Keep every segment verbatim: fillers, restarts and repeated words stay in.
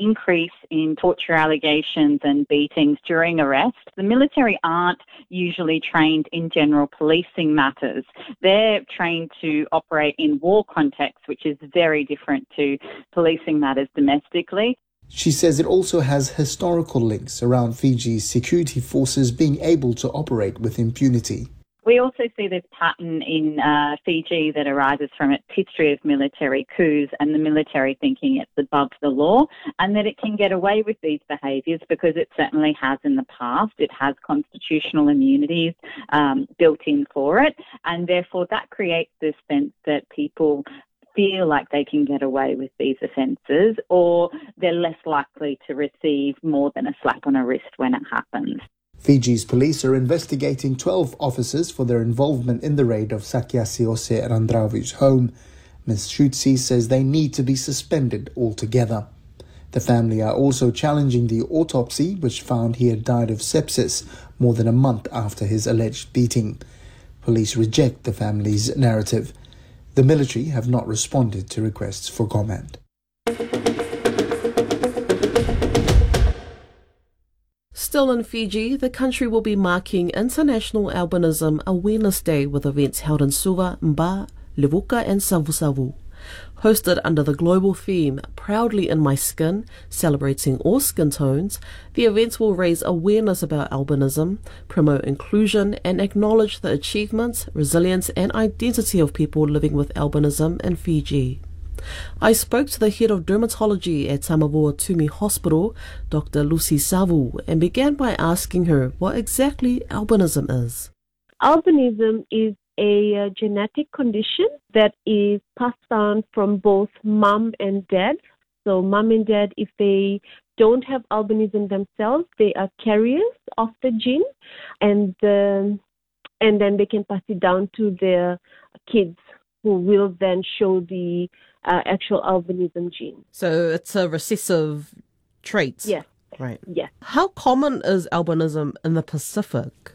increase in torture allegations and beatings during arrest. The military aren't usually trained in general policing matters. They're trained to operate in war contexts, which is very different to policing matters domestically. She says it also has historical links around Fiji's security forces being able to operate with impunity. We also see this pattern in uh, Fiji that arises from its history of military coups and the military thinking it's above the law, and that it can get away with these behaviours because it certainly has in the past. It has constitutional immunities um, built in for it, and therefore that creates this sense that people feel like they can get away with these offences, or they're less likely to receive more than a slap on a wrist when it happens. Fiji's police are investigating twelve officers for their involvement in the raid of Sakyasiose Randravu's home. Miz Schutzi says they need to be suspended altogether. The family are also challenging the autopsy, which found he had died of sepsis more than a month after his alleged beating. Police reject the family's narrative. The military have not responded to requests for comment. Still in Fiji, the country will be marking International Albinism Awareness Day with events held in Suva, Mba, Levuka and Savusavu. Hosted under the global theme Proudly in My Skin, celebrating all skin tones, the events will raise awareness about albinism, promote inclusion and acknowledge the achievements, resilience and identity of people living with albinism in Fiji. I spoke to the head of dermatology at Tamavua Tumi Hospital, Doctor Lucy Savu, and began by asking her what exactly albinism is. Albinism is a uh, genetic condition that is passed down from both mom and dad. So mom and dad, if they don't have albinism themselves, they are carriers of the gene, and uh, and then they can pass it down to their kids, who will then show the uh, actual albinism gene. So it's a recessive trait? Yes. Right. Yes. How common is albinism in the Pacific?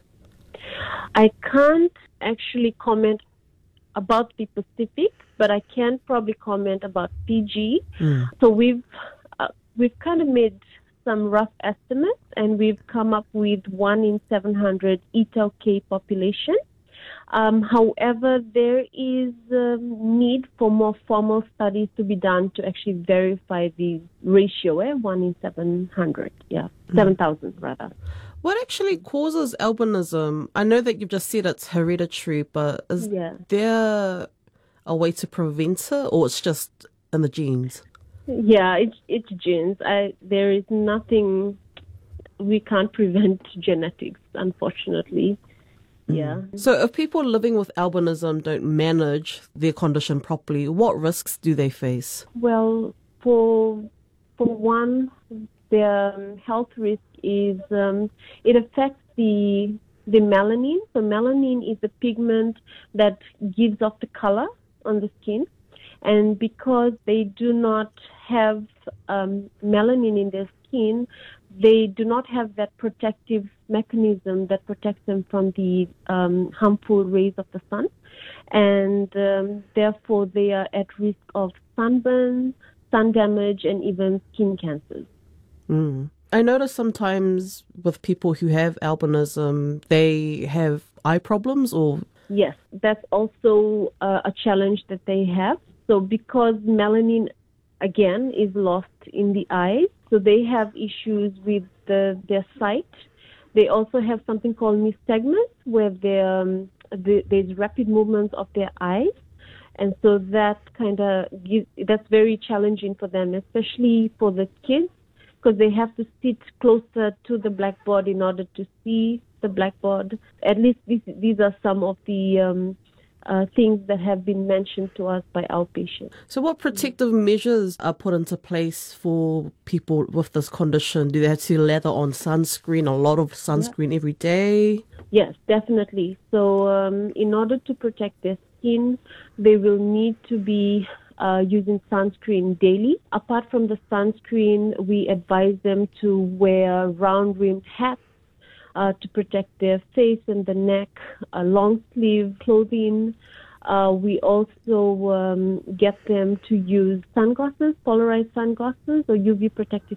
I can't actually comment about the Pacific, but I can probably comment about Fiji. Mm. So we've uh, we've kind of made some rough estimates, and we've come up with one in seven hundred E T L K population. Um, however, there is um, need for more formal studies to be done to actually verify the ratio, eh? one in seven hundred, yeah, mm. seven thousand rather. What actually causes albinism? I know that you've just said it's hereditary, but is yeah. there a way to prevent it, or it's just in the genes? Yeah, it's it's genes. I, there is nothing, we can't prevent genetics, unfortunately. Yeah. So if people living with albinism don't manage their condition properly, what risks do they face? Well, for for one, their um, health risk is um, it affects the the melanin. So melanin is the pigment that gives off the color on the skin, and because they do not have um, melanin in their skin, they do not have that protective mechanism that protects them from the um, harmful rays of the sun, and um, therefore they are at risk of sunburn, sun damage, and even skin cancers. Mm. I notice sometimes with people who have albinism, they have eye problems, or... Yes, that's also uh, a challenge that they have. So because melanin, again, is lost in the eyes, so they have issues with the, their sight. They also have something called nystagmus, where um, the, there's rapid movements of their eyes. And so that kind of gives, that's very challenging for them, especially for the kids, because they have to sit closer to the blackboard in order to see the blackboard. At least these, these are some of the um, uh, things that have been mentioned to us by our patients. So what protective measures are put into place for people with this condition? Do they have to lather on sunscreen, a lot of sunscreen yeah. every day? Yes, definitely. So um, in order to protect their skin, they will need to be Uh, using sunscreen daily. Apart from the sunscreen, we advise them to wear round-rimmed hats uh, to protect their face and the neck, uh, long-sleeve clothing. Uh, we also um, get them to use sunglasses, polarized sunglasses, or U V protective